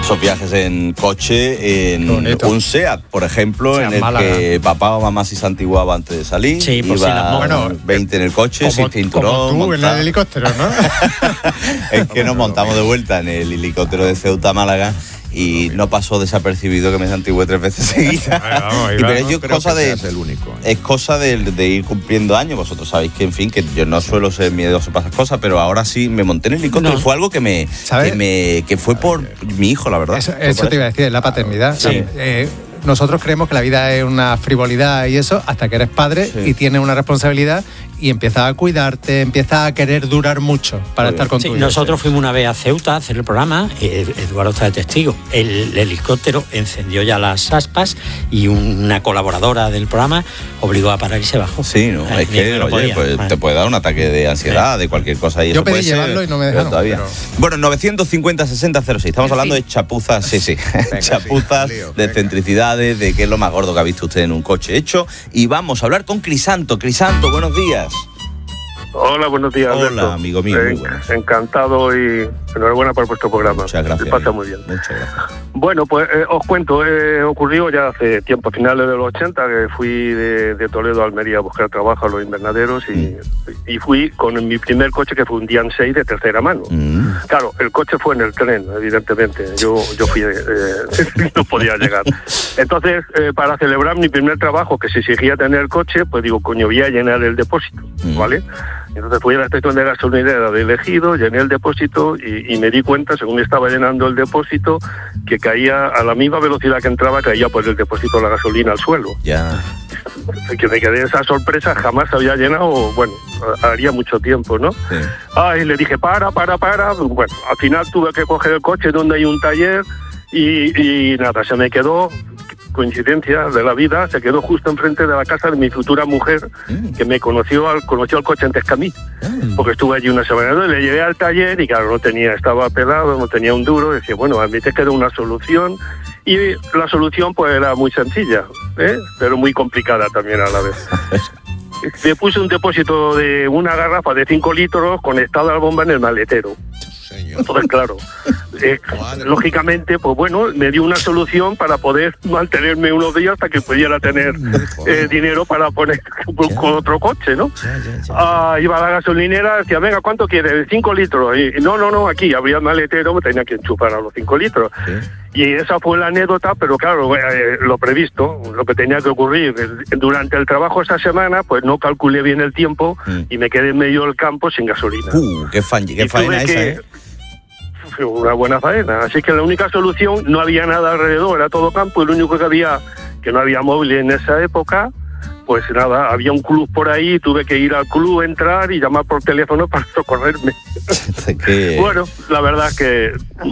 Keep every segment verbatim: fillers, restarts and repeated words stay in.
Esos viajes en coche, en Bonito. un SEAT, por ejemplo, O sea, en el Málaga. que papá o mamá si se antiguaba antes de salir, Sí, por si iba las moscas. Bueno, veinte en el coche, como, sin cinturón, como tú en montado. el helicóptero, ¿no? Es que nos montamos de vuelta en el helicóptero de Ceuta a Málaga y no pasó desapercibido que me desantigué tres veces seguidas. Vamos, Y Iván, pero no yo creo cosa que de seas el único, ¿eh? es cosa de, de ir cumpliendo años. Vosotros sabéis que, en fin, que yo no suelo ser miedoso para esas cosas, pero ahora sí me monté en el helicóptero No. y fue algo que me, ¿Sabes? que me que fue por mi hijo, la verdad. Eso, Fue eso por te iba a decir, es la paternidad. Sí. O sea, eh, nosotros creemos que la vida es una frivolidad y eso hasta que eres padre Sí. y tienes una responsabilidad y empiezas a cuidarte, empiezas a querer durar mucho para Muy estar bien. con Sí, tu hijo. nosotros fuimos una vez a Ceuta a hacer el programa, Ed- Eduardo está de testigo. El, el helicóptero encendió ya las aspas y una colaboradora del programa obligó a parar y se bajó. Sí, no, Eh, es ni que, lo oye, podía. pues Eh. te puede dar un ataque de ansiedad, de cualquier cosa. Y Yo eso pedí puede ser, llevarlo y no me pero dejaron, Todavía. pero- Bueno, novecientos cincuenta sesenta cero seis. Estamos En hablando fin. de chapuzas, sí, sí. Venga, chapuzas, sí, lío, de venga. excentricidades, de qué es lo más gordo que ha visto usted en un coche hecho. Y vamos a hablar con Crisanto. Crisanto, buenos días. Hola, buenos días, Hola, Alberto. amigo mío, muy Eh, buenas. Encantado y enhorabuena por vuestro programa. Muchas gracias. Se pasa amigo. muy bien. Muchas gracias. Bueno, pues eh, os cuento, eh, ocurrió ya hace tiempo, a finales de los ochenta, que fui de, de Toledo a Almería a buscar trabajo a los invernaderos y, y fui con mi primer coche, que fue un Dian seis de tercera mano. Mm. Claro, el coche fue en el tren, evidentemente. Yo yo fui, eh, no podía llegar. Entonces, eh, para celebrar mi primer trabajo, que se exigía tener coche, pues digo, coño, voy a llenar el depósito, Mm. ¿vale? Entonces fui a la estación de gasolinera de Elegido, llené el depósito y, y me di cuenta, según estaba llenando el depósito, que caía a la misma velocidad que entraba, caía por el depósito de la gasolina al suelo. Ya. Que me quedé esa sorpresa, jamás había llenado, bueno, haría mucho tiempo, ¿no? Sí. Ay, le dije, para, para, para. Bueno, al final tuve que coger el coche donde hay un taller y, y nada, se me quedó, coincidencia de la vida, se quedó justo enfrente de la casa de mi futura mujer, Mm. que me conoció al, conoció el coche antes que a mí, porque estuve allí una semana. Entonces le llevé al taller y claro, no tenía, estaba pelado, no tenía un duro, decía, bueno, a mí te quedó una solución. Y la solución pues era muy sencilla, ¿eh? Pero muy complicada también a la vez. Le puse un depósito de una garrafa de cinco litros conectada a la bomba en el maletero. Señor. Entonces, claro, eh, lógicamente, pues bueno, me dio una solución para poder mantenerme unos días hasta que pudiera tener eh, dinero para poner con otro coche, ¿no? Ya, ya, ya. Ah, iba a la gasolinera, decía, venga, ¿cuánto quieres? Cinco litros. Y no, no, no, aquí abría el maletero, me tenía que enchufar a los cinco litros. Sí. Y esa fue la anécdota, pero claro, eh, lo previsto, lo que tenía que ocurrir. Durante el trabajo esta semana, pues no calculé bien el tiempo Mm. y me quedé en medio del campo sin gasolina. Uh, qué, fan, qué Y faena tuve esa, que- ¿eh? Fue una buena faena. Así que la única solución, no había nada alrededor, era todo campo, y lo único que había, que no había móvil en esa época, pues nada, había un club por ahí, tuve que ir al club, entrar y llamar por teléfono para socorrerme. Que- Bueno, la verdad es que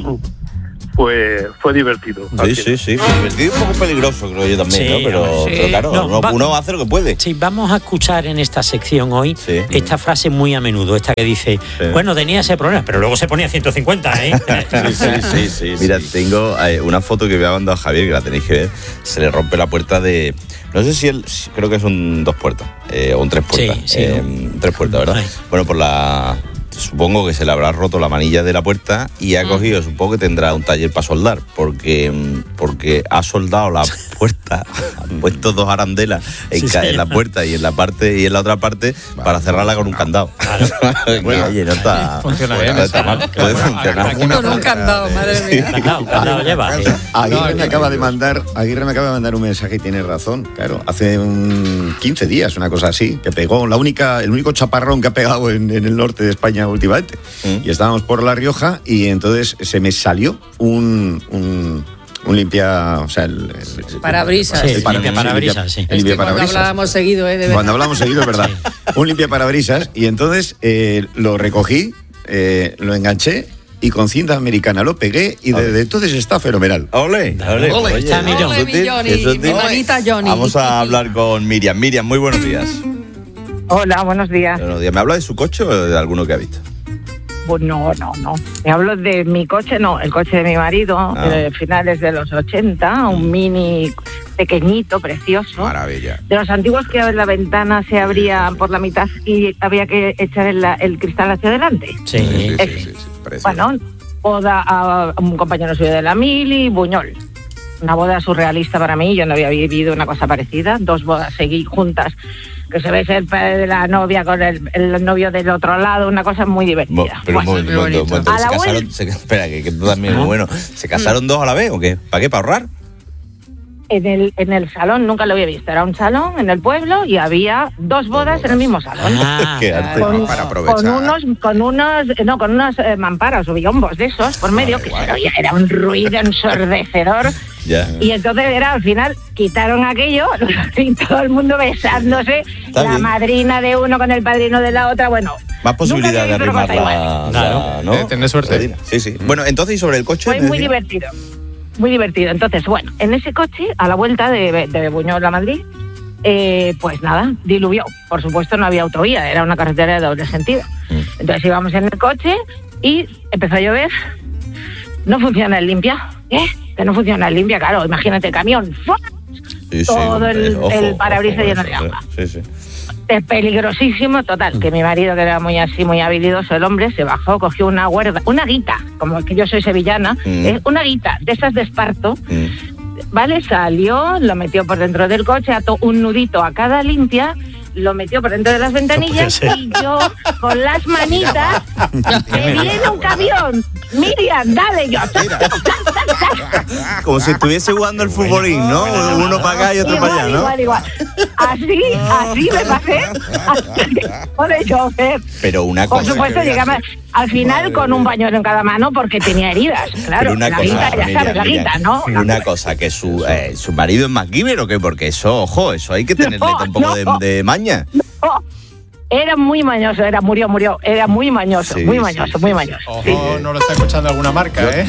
fue, fue divertido. Sí, sí, sí. Divertido y un poco peligroso, creo yo también, Sí, ¿no? Pero, sí. pero claro, No, uno, va- uno hace lo que puede. Sí, vamos a escuchar en esta sección hoy Sí. esta frase muy a menudo, esta que dice, Sí. bueno, tenía ese problema, pero luego se ponía ciento cincuenta, ¿eh? Sí, sí, sí, sí. Mira, tengo eh, una foto que me ha mandado Javier, que la tenéis que ver. Se le rompe la puerta de... No sé si él... Creo que son dos puertas. Eh, o un tres puertas. Sí, sí, Eh, tres puertas, ¿verdad? Sí. Bueno, por la... Supongo que se le habrá roto la manilla de la puerta y ha cogido, supongo que tendrá un taller para soldar, porque, porque ha soldado la puerta, ha puesto dos arandelas en, Sí, ca- sí. en la puerta y en la parte y en la otra parte para cerrarla con un candado. Bueno, Oye, no está, funciona no bien, está eso, mal, ¿no? puede Bueno, funcionar. aquí no- Con un candado, madre mía. Candado, candado lleva. ¿eh? Aguirre No, me acaba de mandar, Aguirre me acaba de mandar un mensaje y tiene razón. Claro, hace un quince días, una cosa así, que pegó la única, el único chaparrón que ha pegado en, en el norte de España últimamente. Mm. Y estábamos por La Rioja y entonces se me salió un, un, un limpia, o sea, el, el- el- Parabrisas. Sí, el para- limpia parabrisas, sí. el Es que limpia cuando parabrisas. hablábamos seguido, ¿eh? De Cuando verdad. hablamos seguido, es verdad. Un limpia parabrisas y entonces eh, lo recogí, eh, lo enganché y con cinta americana lo pegué y desde entonces está fenomenal. Ole, ole, Ole, oye, está mi qué Johnny. Ole, mi sutil, Johnny, qué sutil. mi manita Johnny. Vamos a hablar con Miriam. Miriam, muy buenos días. Hola, buenos días. Buenos días. ¿Me habla de su coche o de alguno que ha visto? Pues no, no, no. Te hablo de mi coche, no, el coche de mi marido, Ah. de finales de los ochenta, un mini pequeñito, precioso. Maravilla. De los antiguos que la ventana se abría por la mitad y había que echar el, el cristal hacia adelante. Sí. Sí, sí, Es- sí, sí, precioso. Bueno, boda a un compañero suyo de la mili, Buñol. Una boda surrealista para mí, yo no había vivido una cosa parecida. Dos bodas seguí juntas, que se ve el padre de la novia con el, el novio del otro lado, una cosa muy divertida. Mo, pero bueno, un momento, un momento, un momento. A ¿Se la casaron, vuelta- se, espera, que, que tú también es muy bueno. ¿Se casaron dos a la vez o qué? ¿Para qué? ¿Para ahorrar? En el, en el salón, nunca lo había visto, era un salón en el pueblo y había dos bodas en el mismo salón. Ah, Qué arte. Con, para aprovechar. con unos, con unos, no, con unos eh, mamparas o billombos de esos por medio, que se oía, era un ruido ensordecedor. Ya. Y entonces era, al final, quitaron aquello y todo el mundo besándose, Está la bien. madrina de uno con el padrino de la otra, bueno. Más posibilidad de nunca había visto una arrimar cosa la, igual. la- ¿no? De tener suerte. Redina. Sí, sí. Bueno, entonces, ¿y sobre el coche? Fue me muy decía? divertido, muy divertido. Entonces, bueno, en ese coche, a la vuelta de, de Buñol a Madrid, eh, pues nada, diluvió. Por supuesto, no había autovía, era una carretera de doble sentido. Mm. Entonces íbamos en el coche y empezó a llover. No funciona el limpia. ¿Eh? Que no funciona el limpia, claro. Imagínate, camión. ¡fua! Sí, sí, todo hombre, el- ojo, el parabrisas ojo, lleno eso, de agua. Sí, sí. Es peligrosísimo, total, que mi marido, que era muy así, muy habilidoso el hombre, se bajó, cogió una huerda, una guita, como que yo soy sevillana, Mm. es una guita de esas de esparto, Mm. ¿vale? Salió, lo metió por dentro del coche, ató un nudito a cada limpia, lo metió por dentro de las ventanillas puede ser. y yo con las manitas, que viene un camión, Miriam, dale yo. Como si estuviese jugando el futbolín, ¿no? Uno para acá y otro Igual, para allá, ¿no? igual, igual. Así, así me pasé, hasta por el chofer. Pero una Por cosa. supuesto, llegamos al final con un pañuelo en cada mano porque tenía heridas. Claro, Pero una la cosa, guita, ya Miriam, sabes, la Miriam, guita, ¿no? una cosa, que su, eh, su marido es MacGyver o qué, porque eso, ojo, eso hay que tenerle No, un poco no. de, de maña. Oh, era muy mañoso, era murió, murió. Era muy mañoso, Sí, muy sí, mañoso, sí, muy sí. mañoso. Ojo, no lo está escuchando alguna marca, ¿eh?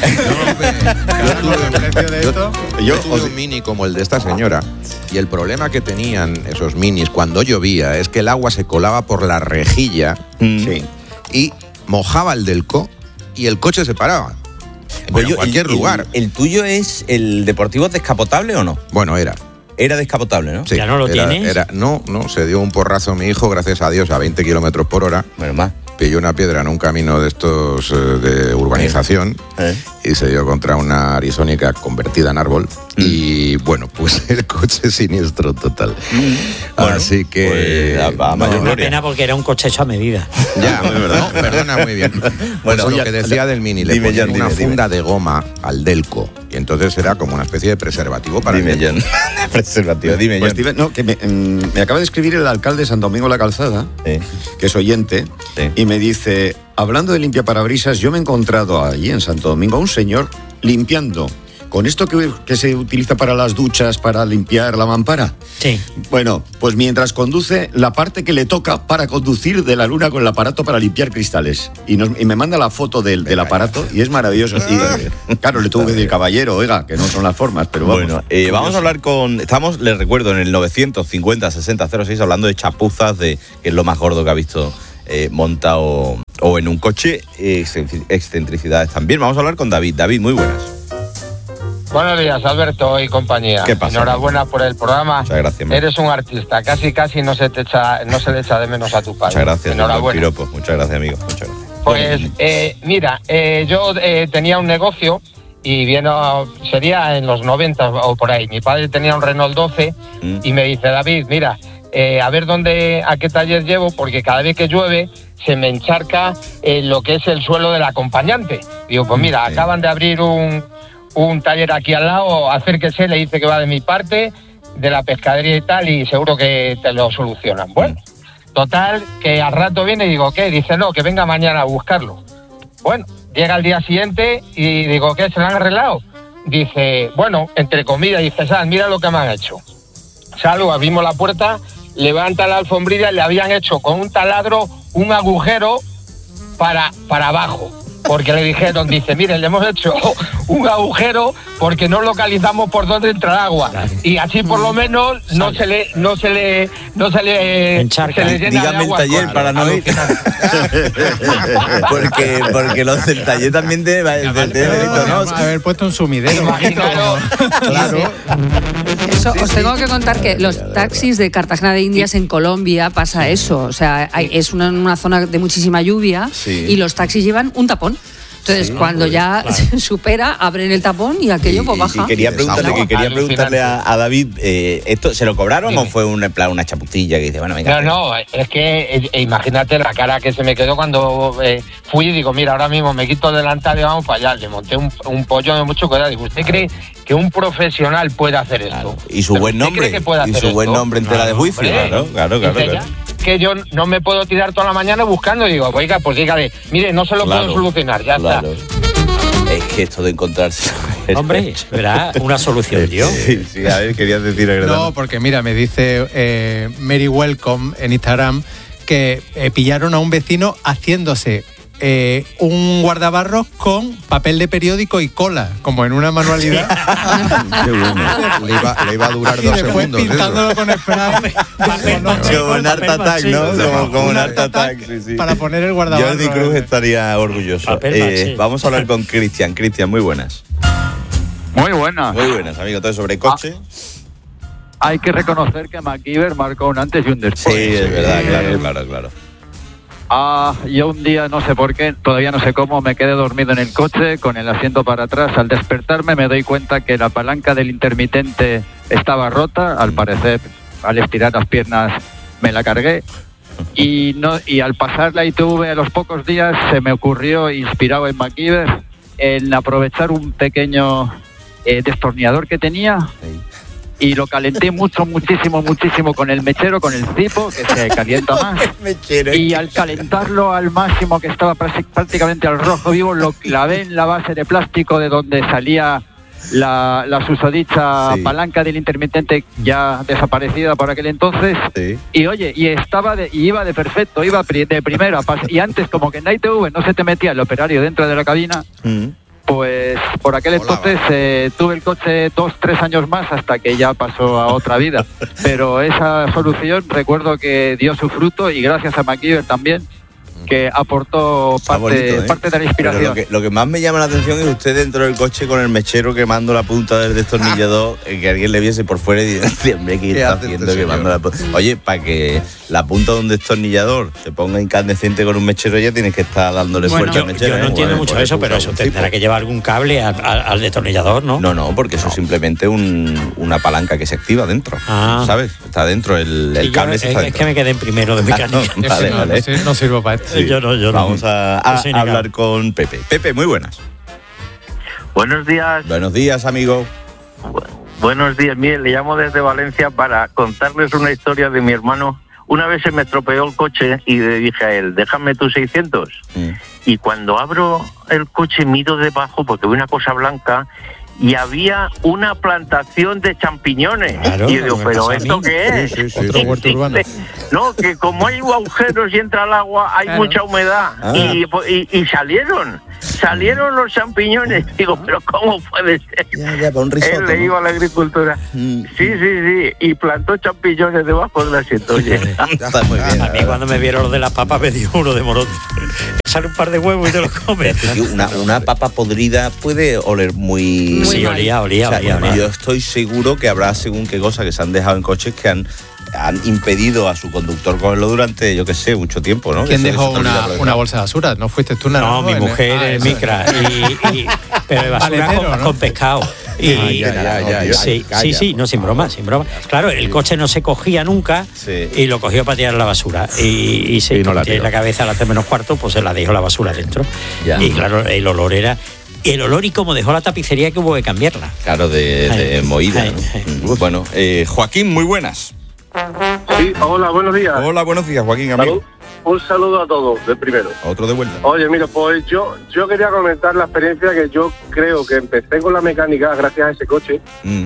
El precio de esto. Yo tuve un mini como el de esta señora y el problema que tenían esos minis cuando llovía es que el agua se colaba por la rejilla Mm. Sí. y mojaba el delco y el coche se paraba. Pues en yo- cualquier el- lugar. El, el tuyo es el deportivo descapotable o no? Bueno, era. Era descapotable, ¿no? Sí, ¿Ya no lo era- tienes? era- no, no, se dio un porrazo a mi hijo, gracias a Dios, a veinte kilómetros por hora. Bueno, más. Pilló una piedra en un camino de estos eh, de urbanización ¿Eh? y se dio contra una arisónica convertida en árbol. Mm. Y bueno, pues el coche siniestro total. Bueno, Así que. pues, a- a no, mayor Una gloria. pena porque era un coche hecho a medida. ya, no, perdona muy bien. Bueno, Bueno, oye, lo que decía del mini, le dime, ponían John, una dime, dime. funda de goma al delco. Y entonces era como una especie de preservativo para Dime, el delco. John. Preservativo, dime, Pues, John. Steven, no, que me, mm, me acaba de escribir el alcalde de San Domingo la Calzada, Sí. que es oyente, Sí. y me dice, hablando de limpiaparabrisas, yo me he encontrado allí en Santo Domingo a un señor limpiando con esto que, que se utiliza para las duchas, para limpiar la mampara. Sí. Bueno, pues mientras conduce, la parte que le toca para conducir de la luna con el aparato para limpiar cristales. Y, nos- y me manda la foto del, del aparato y es maravilloso. Y claro, le tuve que decir, caballero, oiga, que no son las formas, pero vamos. Bueno, eh, vamos a hablar con. Estamos, les recuerdo, en el novecientos cincuenta sesenta cero seis hablando de chapuzas, de que es lo más gordo que ha visto eh, montado o en un coche, eh, excentri- excentricidades también. Vamos a hablar con David. David, muy buenas. Buenos días, Alberto y compañía. ¿Qué pasa? Enhorabuena por el programa. Muchas gracias, man. Eres un artista, casi casi no se te echa, no se le echa de menos a tu padre. Muchas gracias, por el Enhorabuena. piropo. Muchas gracias, amigo. Muchas gracias. Pues eh, mira, eh, yo eh, tenía un negocio y vino, sería en los noventa o por ahí. Mi padre tenía un Renault doce Mm. y me dice, David, mira, eh, a ver dónde, a qué taller llevo, porque cada vez que llueve se me encharca eh, lo que es el suelo del acompañante. Digo, pues mira, Sí. acaban de abrir un, un taller aquí al lado, acérquese, le dice que va de mi parte, de la pescadería y tal, y seguro que te lo solucionan. Bueno, total, que al rato viene y digo, ¿qué? Dice, no, que venga mañana a buscarlo. Bueno, llega al día siguiente y digo, ¿qué? ¿Se lo han arreglado? Dice, bueno, entre comillas, dice, Sal, mira lo que me han hecho. Salgo, abrimos la puerta, levanta la alfombrilla y le habían hecho con un taladro un agujero para, para abajo. Porque le dijeron, dice, miren, le hemos hecho un agujero porque no localizamos por dónde entra agua. Y así por lo menos no se le, no se le, no se le, Encharca. se le llena Dígame de el agua. taller con- para no ir. alucinante. porque, porque los del taller también te va a Podríamos haber puesto un sumidero. Imaginaros. Claro. Eso, os tengo que contar que los taxis de Cartagena de Indias en Colombia pasa eso. O sea, hay- es una, una zona de muchísima lluvia Sí. y los taxis llevan un tapón. Entonces, Sí, cuando pues, ya claro. supera, abren el tapón y aquello Y- pues y- baja. Y quería Y preguntarle, desagua. que quería preguntarle a, a David, eh, ¿esto se lo cobraron Dime. o fue un, en plan, una chaputilla que dice, bueno, venga? No, no, es que eh, eh, imagínate la cara que se me quedó cuando eh, fui y digo, mira, ahora mismo me quito el delantal y vamos para allá. Le monté un, un pollo de mucho cuidado. Digo, ¿usted cree que un profesional puede hacer esto? Claro. Y su ¿Pero buen usted nombre, cree que puede y hacer su buen esto? nombre en tela de juicio, Hombre, claro, claro, claro, dice, claro. ya, que yo no me puedo tirar toda la mañana buscando. Y digo, oiga, pues dígale, mire, no se lo Claro, puedo solucionar, ya claro. está. Es que esto de encontrarse... Hombre, verá una solución yo. Sí, sí, a ver, querías decir, Agredano. No, porque mira, me dice eh, Mary Welcome en Instagram que eh, pillaron a un vecino haciéndose eh, un guardabarros con papel de periódico y cola, como en una manualidad. Qué bueno. Le iba, le iba a durar Y dos después segundos. eso. pintándolo con spray. Papel maché. Como un Art Attack, ¿no? Como, como un Art Attack, sí, sí. Para poner el guardabarros. Jordi Cruz estaría orgulloso. Papel Eh, maché. vamos a hablar con Cristian. Cristian, muy buenas. Muy buena. Muy buenas, amigo. Entonces, sobre coche. Hay que reconocer que MacGyver marcó un antes y un después. Sí, es verdad, Eh, claro, claro, claro. Ah, yo un día, no sé por qué, todavía no sé cómo, me quedé dormido en el coche con el asiento para atrás. Al despertarme me doy cuenta que la palanca del intermitente estaba rota. Al parecer, al estirar las piernas me la cargué. Y, no, y al pasar la I T V a los pocos días se me ocurrió, inspirado en MacGyver, en aprovechar un pequeño eh, destornillador que tenía y lo calenté mucho, muchísimo, muchísimo con el mechero, con el cipo, que se calienta más. Y al calentarlo al máximo, que estaba prácti- prácticamente al rojo vivo, lo clavé en la base de plástico de donde salía la, la susodicha Sí. palanca del intermitente, ya desaparecida por aquel entonces. Sí. Y oye, y estaba de, y iba de perfecto, iba pri- de primera. pas- Y antes, como que en la I T V no se te metía el operario dentro de la cabina, Mm. pues por aquel Volaba. entonces eh, tuve el coche dos, tres años más hasta que ya pasó a otra vida. Pero esa solución recuerdo que dio su fruto y gracias a MacGyver también, que aportó Está parte, bonito, ¿eh? parte de la Pero inspiración. lo que, lo que más me llama la atención es usted dentro del coche con el mechero quemando la punta del destornillador, eh, que alguien le viese por fuera y dice, hombre, ¿qué, ¿Qué está hace este haciendo quemando la señor? punta? Oye, para que la punta de un destornillador se ponga incandescente con un mechero ya tienes que estar dándole Bueno, fuerte Yo, al mechero. yo no ¿eh? entiendo Bueno, mucho pues, eso, pero usa eso un tendrá tipo. que llevar algún cable al, al- al destornillador, ¿no? No, no, porque eso es simplemente un- una palanca que se activa dentro. Ah. ¿Sabes? Está dentro, el, el Sí, yo- cable es, ese está es dentro. que me quedé en primero de Ah, no, mecánica. vale, no, vale. no sir- no sirvo para esto. Sí. Yo no, yo no. Vamos a, a Yo soy negado. hablar con Pepe. Pepe, muy buenas. Buenos días. Buenos días, amigo. Buenos días, mire, le llamo desde Valencia para contarles una historia de mi hermano. Una vez se me estropeó el coche y le dije a él, déjame tus seiscientos. Mm. Y cuando abro el coche miro debajo porque veo una cosa blanca y había una plantación de champiñones. Claro, y yo digo, me pero pasa a ¿esto mí. qué es? Sí, sí, sí. Otro huerto urbano. No, que como hay agujeros y entra el agua, hay Claro. mucha humedad. Ah. Y, y, y salieron, salieron los champiñones. Digo, pero ¿cómo puede ser? Ya, ya, para un risotto, Él le ¿no? iba a la agricultura. Mm. Sí, sí, sí. Y plantó champiñones debajo del asiento. Oye. Está muy bien. A mí cuando me vieron los de las papas me dio uno de morón. Sale un par de huevos y te los comes. Tío, Una, una papa podrida puede oler muy... Muy Sí, mal. olía, olía, O sea, olía, olía. yo estoy seguro que habrá según qué cosas que se han dejado en coches que han, han impedido a su conductor cogerlo durante, yo qué sé, mucho tiempo, ¿no? ¿Quién Que se- dejó se te olvida una, aprovechar. una bolsa de basura? ¿No fuiste tú, Nara? No, mi En- mujer ah, es eso. micra. Y, y- pero de basura Paletero, con, ¿no? con pescado. Y, Ay, ya, ya, ya, ya. sí, Calla, sí, sí, por no, sin favor. broma, sin broma. Claro, el coche no se cogía nunca Sí. y lo cogió para tirar a la basura. Y, y se Y no la tiene tiró. la cabeza a las tres menos cuarto, pues se la dejó la basura dentro. Ya. Y claro, el olor era. El olor y como dejó la tapicería que hubo que cambiarla. Claro, de, de Ay, moída. ay, ¿no? ay. Mm, Bueno, eh, Joaquín, muy buenas. Sí, hola, buenos días. Hola, buenos días, Joaquín, amigo. Un saludo a todos, de primero. Otro de vuelta. Oye, mira, pues yo, yo quería comentar la experiencia que yo creo que empecé con la mecánica gracias a ese coche, Mm.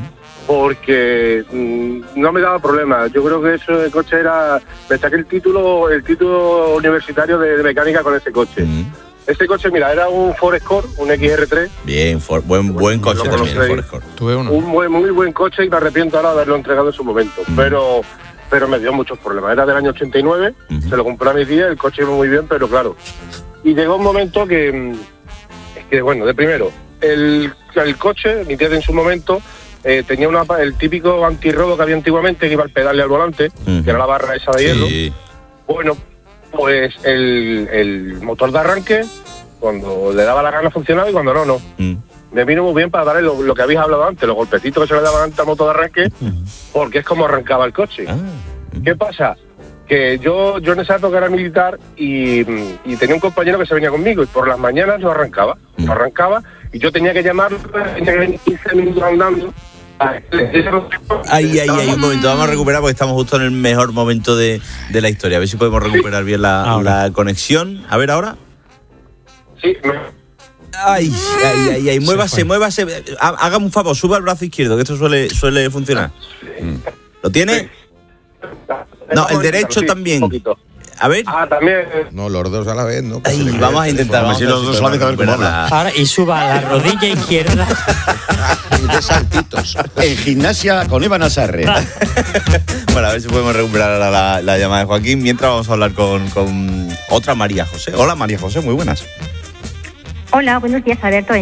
porque mm, no me daba problema. Yo creo que eso de coche era... Me saqué el título el título universitario de, de mecánica con ese coche. Mm. Ese coche, mira, era un Ford Escort, un X R tres, Bien, for- buen, buen coche Lo también, el conocéis. Ford Escort. Tuve uno. un buen, muy buen coche y me arrepiento ahora de haberlo entregado en su momento. Mm. Pero pero me dio muchos problemas. Era del año ochenta y nueve, Ujú. se lo compré a mis días, el coche iba muy bien, pero claro. Y llegó un momento que, mm, es que bueno, de primero, el, el coche, mi tía en su momento, eh, tenía una, el típico antirrobo que había antiguamente, que iba al pedal y al volante, Ujú. que era la barra esa de hierro. Sí. Bueno, pues el, el motor de arranque Cuando le daba la gana funcionaba y cuando no, no. Mm. Me vino muy bien para darle lo, lo que habéis hablado antes, los golpecitos que se le daban antes a moto de arranque, porque es como arrancaba el coche. Ah. ¿Qué pasa? Que yo yo en esa época era militar y, y tenía un compañero que se venía conmigo y por las mañanas no arrancaba, Mm. no arrancaba y yo tenía que llamarlo, tenía que venir quince minutos andando. Ay, ay, ay, un momento, vamos a recuperar porque estamos justo en el mejor momento de, de la historia. A ver si podemos recuperar bien la, la conexión. A ver ahora. Sí, me... Ay, ay, ay, ay, muévase, muévase. Há- Hágame un favor, suba el brazo izquierdo, que esto suele, suele funcionar. ¿Lo tiene? No, el derecho Sí, también. un poquito. A ver. Ah, también. No, los dos a la vez, ¿no? Ay, vamos a intentar. Vamos a ver si los dos a la vez, a ver cómo habla. Ahora, y suba la rodilla izquierda. Y de saltitos. En gimnasia con Eva Nazarre. Bueno, a ver si podemos recuperar ahora la, la llamada de Joaquín. Mientras vamos a hablar con, con otra María José. Hola, María José, muy buenas. Hola, buenos días, Alberto.